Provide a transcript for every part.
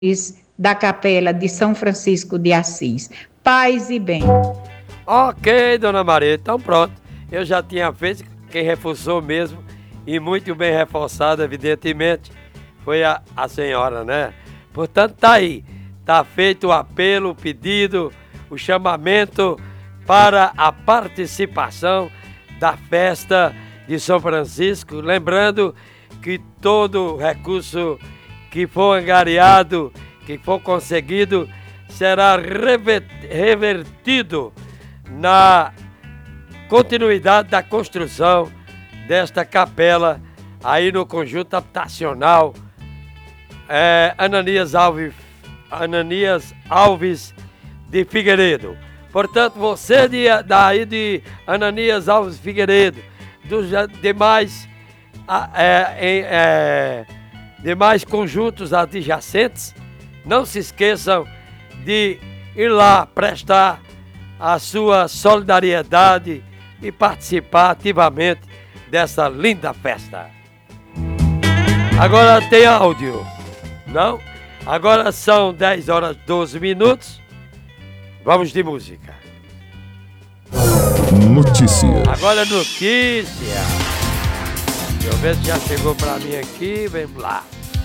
da Capela de São Francisco de Assis. Paz e bem. Ok, dona Maria, então pronto. Eu já tinha feito, quem reforçou mesmo, e muito bem reforçado, evidentemente, foi a senhora, né? Portanto, tá aí. Tá feito o apelo, o pedido, o chamamento para a participação da festa de São Francisco. Lembrando que todo recurso que for angariado, que for conseguido, será revertido na continuidade da construção desta capela aí no conjunto habitacional Ananias Alves de Figueiredo. Portanto, você daí de Ananias Alves Figueiredo, dos demais conjuntos adjacentes, não se esqueçam de ir lá prestar a sua solidariedade e participar ativamente dessa linda festa. Agora tem áudio, não? Agora são 10 horas 12 minutos. Vamos de música. Notícias. Agora notícia. Deixa eu ver se já chegou pra mim aqui. Vamos lá.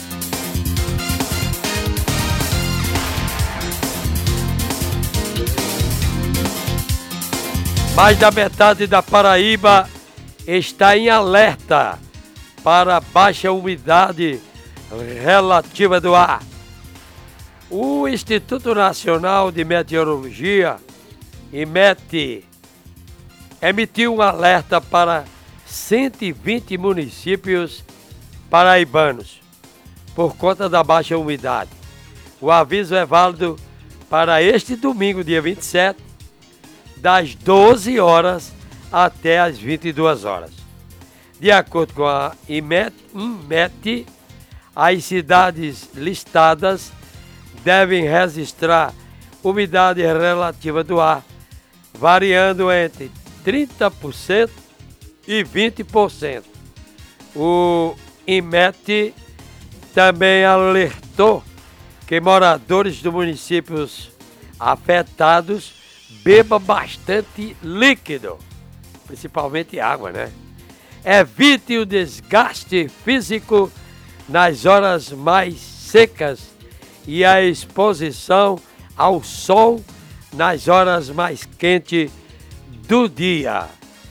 Mais da metade da Paraíba está em alerta para baixa umidade relativa do ar. O Instituto Nacional de Meteorologia, IMET, emitiu um alerta para 120 municípios paraibanos por conta da baixa umidade. O aviso é válido para este domingo, dia 27, das 12 horas até as 22 horas. De acordo com a IMET, as cidades listadas devem registrar umidade relativa do ar variando entre 30% e 20%. O IMET também alertou que moradores dos municípios afetados bebam bastante líquido, principalmente água, né? Evite o desgaste físico nas horas mais secas e a exposição ao sol nas horas mais quentes do dia.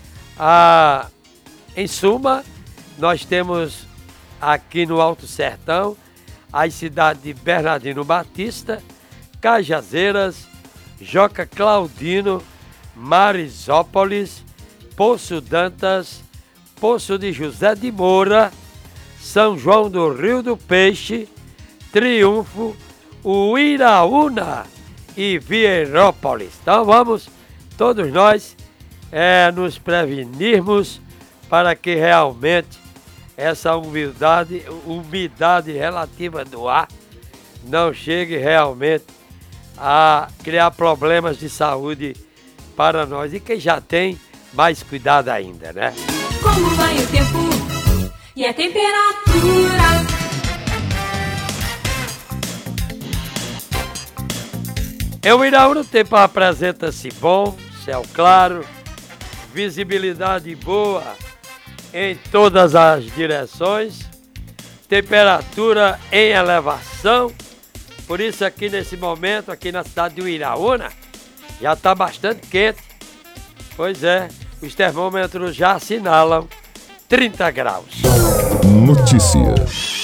Em suma, nós temos aqui no Alto Sertão as cidades de Bernardino Batista, Cajazeiras, Joca Claudino, Marisópolis, Poço Dantas, Poço de José de Moura, São João do Rio do Peixe, Triunfo, Uiraúna e Vieirópolis. Então vamos todos nós nos prevenirmos para que realmente essa umidade relativa do ar não chegue realmente a criar problemas de saúde para nós. E quem já tem, mais cuidado ainda, né? Como vai o tempo e a temperatura? O Uiraúna, o tempo apresenta-se bom, céu claro, visibilidade boa em todas as direções, temperatura em elevação. Por isso aqui nesse momento, aqui na cidade de Uiraúna, já está bastante quente. Pois é, os termômetros já assinalam 30 graus. Notícias.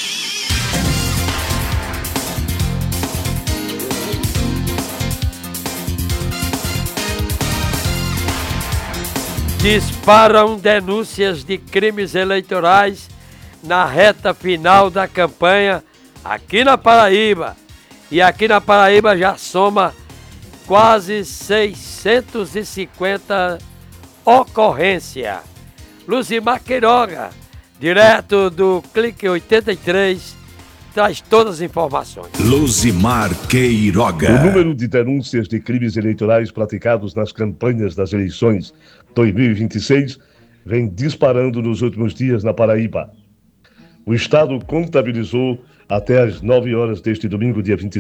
Disparam denúncias de crimes eleitorais na reta final da campanha aqui na Paraíba. E aqui na Paraíba já soma quase 650 ocorrências. Luzimar Queiroga, direto do Clique 83, traz todas as informações. Luzimar Queiroga. O número de denúncias de crimes eleitorais praticados nas campanhas das eleições 2026 vem disparando nos últimos dias na Paraíba. O Estado contabilizou até às 9 horas deste domingo, dia 25,